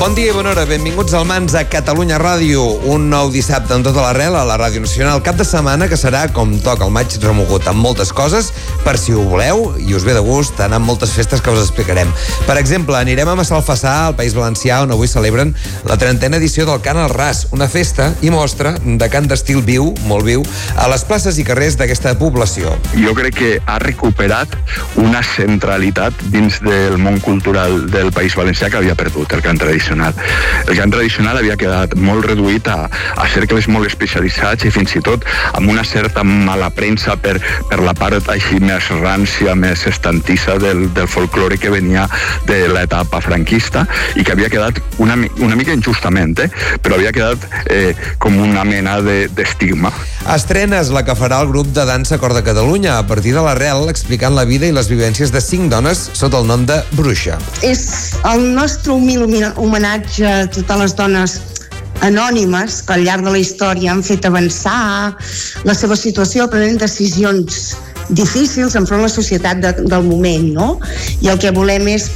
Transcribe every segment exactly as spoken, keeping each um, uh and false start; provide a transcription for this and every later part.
Bon dia i bona hora, benvinguts al Mans a Catalunya Ràdio, un nou dissabte en tota l'arrel a la Ràdio Nacional, cap de setmana que serà, com toca, el maig remogut amb moltes coses, per si ho voleu, i us ve de gust anar amb moltes festes que us explicarem. Per exemple, anirem a Massalfassar, al País Valencià, on avui celebren la trentena edició del Cant al Ras, una festa i mostra de cant d'estil viu, molt viu, a les places i carrers d'aquesta població. Jo crec que ha recuperat una centralitat dins del món cultural del País Valencià que havia perdut el cant tradicional. El cant tradicional havia quedat molt reduït a, a cercles molt especialitzats i fins i tot amb una certa mala premsa per, per la part així més rància, més estantissa del, del folklore que venia de l'etapa franquista i que havia quedat una, una mica injustament, eh? Però havia quedat eh, com una mena de, d'estigma. Estrena és la que farà el grup de dansa Cor de Catalunya a partir de l'arrel, explicant la vida i les vivències de cinc dones sota el nom de Bruixa. És el nostre humil homenatge a totes les dones anònimes que al llarg de la història han fet avançar la seva situació prenent decisions difícils enfront de la societat de, del moment, no? I el que volem és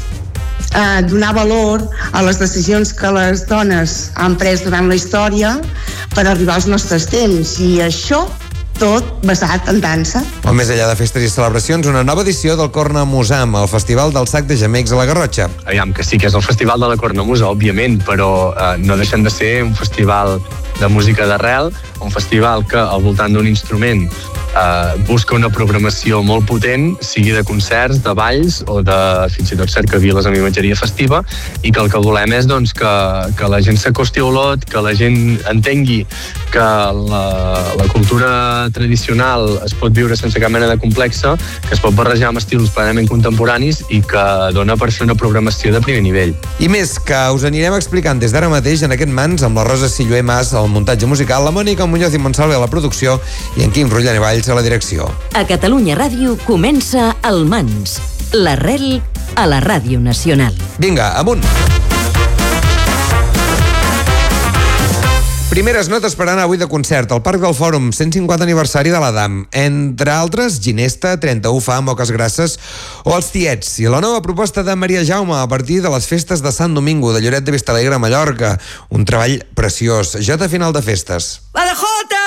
eh, donar valor a les decisions que les dones han pres durant la història per arribar als nostres temps, i això tot basat en dansa. O més enllà de festes i celebracions, una nova edició del Cornamusam, el Festival del Sac de Gemecs a la Garrotxa. Aviam, que sí que és el Festival de la Cornamusa, òbviament, però eh, no deixen de ser un festival de música d'arrel, un festival que al voltant d'un instrument eh, busca una programació molt potent, sigui de concerts, de balls o de fins i tot cercaviles amb imatgeria festiva, i que el que volem és doncs, que, que la gent s'acosti a Olot, que la gent entengui que la, la cultura tradicional es pot viure sense cap mena de complexa, que es pot barrejar amb estils plenament contemporanis i que dona per fer una programació de primer nivell. I més, que us anirem explicant des d'ara mateix en aquest Mans amb la Rosa Silloé Mas al muntatge musical, la Mònica Muñoz i Montsalve a la producció i en Quim Rullan i Valls a la direcció. A Catalunya Ràdio comença el Mans, l'arrel a la Ràdio Nacional. Vinga, amunt! Primeres notes per anar avui de concert al Parc del Fòrum, cent cinquanta aniversari de l'Adam. Entre altres, Ginesta, trenta-u Fa, Moques Grasses o Els Tiets. I la nova proposta de Maria Jaume a partir de les festes de Sant Domingo, de Lloret de Vistalegre, Mallorca. Un treball preciós. Jota final de festes. La de Jota!